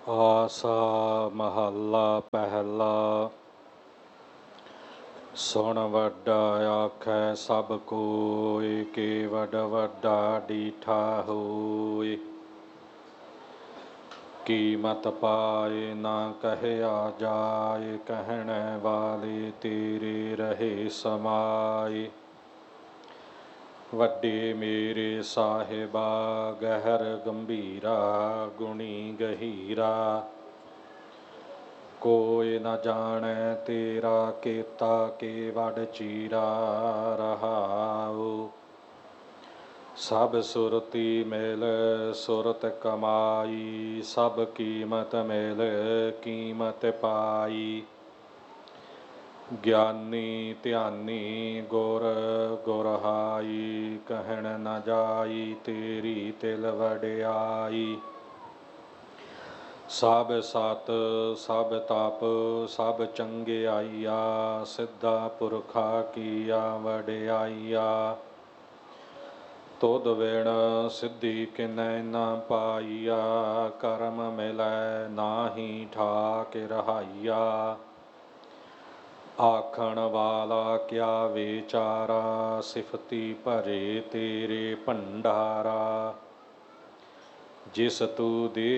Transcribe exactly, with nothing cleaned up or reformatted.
ਆਸਾ ਮਹੱਲਾ ਪਹਿਲਾ। ਸੁਣ ਵੱਡਾ ਆਖੈ ਸਭ ਕੋਇ, ਕੀ ਵੱਡ ਵੱਡਾ ਡੀਠਾ ਹੋਇ। ਕੀਮਤ ਪਾਏ ਨਾ ਕਹਿਆ ਜਾਏ, ਕਹਿਣ ਵਾਲੇ ਤੇਰੇ ਰਹੇ ਸਮਾਏ। ਵੱਡੇ ਮੇਰੇ ਸਾਹਿਬਾ ਗਹਿਰ ਗੰਭੀਰਾ, ਗੁਣੀ ਗਹੀਰਾ। ਕੋਈ ਨ ਜਾਣੈ ਤੇਰਾ ਕੀਤਾ, ਕੀ ਵੱਡ ਚੀਰਾ ਰਹਾਉ। ਸਭ ਸੁਰਤੀ ਮਿਲ ਸੁਰਤ ਕਮਾਈ, ਸਭ ਕੀਮਤ ਮਿਲ ਕੀਮਤ ਪਾਈ। ਗਿਆਨੀ ਧਿਆਨੀ ਗੁਰ ਗੁਰਹਾਈ, ਕਹਿਣ ਨ ਜਾਈ ਤੇਰੀ ਤਿਲ ਵਡਿਆਈ। ਸਭ ਸਤ ਸਭ ਤਪ ਸਭ ਚੰਗਿਆਈਆ, ਸਿੱਧਾ ਪੁਰਖਾ ਕੀਆ ਵਡਿਆਈਆ। ਤੁਧ ਵਿਣ ਸਿੱਧੀ ਕਿਨੈ ਨ ਪਾਈਆ, ਕਰਮ ਮਿਲੈ ਨਾਹੀ ਠਾਕ ਰਹਾਈਆ। ਆਖਣ ਵਾਲਾ ਕਿਆ ਵਿਚਾਰਾ, ਸਿਫਤੀ ਭਰੇ ਤੇਰੇ ਭੰਡਾਰਾ। ਜਿਸ ਤੂੰ ਦੇ